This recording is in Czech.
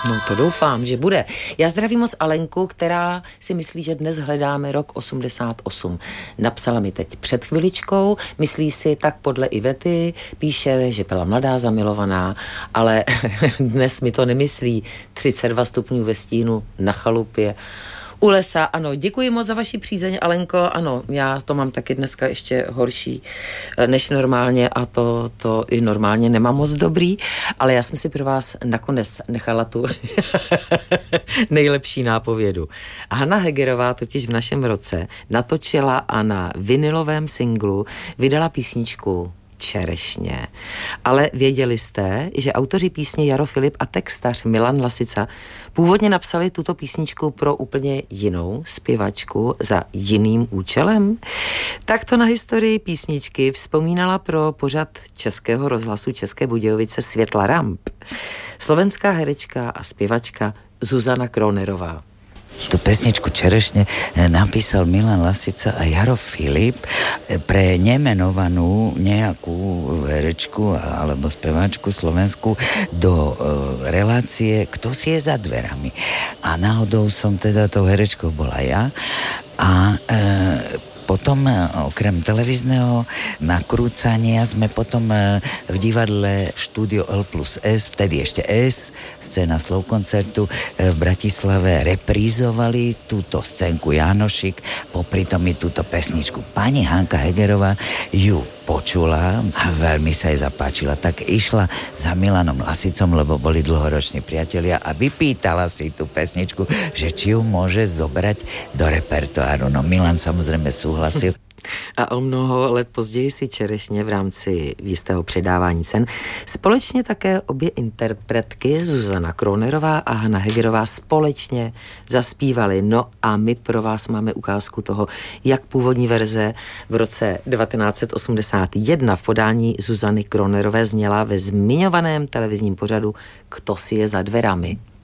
No to doufám, že bude. Já zdravím moc Alenku, která si myslí, že dnes hledáme rok 88. Napsala mi teď před chviličkou, myslí si tak podle Ivety, píše, že byla mladá, zamilovaná, ale dnes mi to nemyslí. 32 stupňů ve stínu na chalupě u lesa, ano, děkuji moc za vaši přízeň, Alenko, ano, já to mám taky dneska ještě horší než normálně a to i normálně nemám moc dobrý, ale já jsem si pro vás nakonec nechala tu nejlepší nápovědu. Hana Hegerová totiž v našem roce natočila a na vinilovém singlu vydala písničku Čerešně. Ale věděli jste, že autoři písně Jaro Filip a textař Milan Lasica původně napsali tuto písničku pro úplně jinou zpěvačku za jiným účelem? Tak to na historii písničky vzpomínala pro pořad Českého rozhlasu České Budějovice Světla Ramp slovenská herečka a zpěvačka Zuzana Kronerová. Tu pesničku Čerešne napísal Milan Lasica a Jaro Filip pre nemenovanú nejakú herečku alebo speváčku slovenskú do relácie Kto si je za dverami. A náhodou som teda tou herečkou bola ja a potom okrem televízneho nakrúcania sme potom v divadle Štúdio L+S, vtedy ešte S, scéna Slovkoncertu v Bratislave reprízovali túto scénku Jánošik, popri tom i túto pesničku. Pani Hanka Hegerová ju počula a veľmi sa jej zapáčila. Tak išla za Milanom Lasicom, lebo boli dlhoroční priatelia a vypýtala si tú pesničku, že či ju môže zobrať do repertoáru. No Milan samozrejme súhlasil. A o mnoho let později si Čerešně v rámci jistého předávání cen společně také obě interpretky Zuzana Kronerová a Hana Hegerová společně zaspívali. No a my pro vás máme ukázku toho, jak původní verze v roce 1981 v podání Zuzany Kronerové zněla ve zmiňovaném televizním pořadu Kto si je za dverami.